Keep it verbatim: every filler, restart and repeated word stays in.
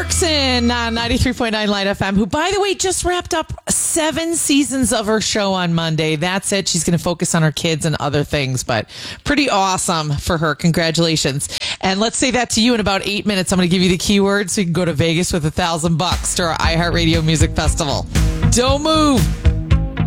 Clarkson on ninety-three point nine Light F M, who, by the way, just wrapped up seven seasons of her show on Monday. That's it. She's going to focus on her kids and other things, but pretty awesome for her. Congratulations. And let's say that to you in about eight minutes. I'm going to give you the keywords so you can go to Vegas with a thousand bucks to our iHeartRadio Music Festival. Don't move.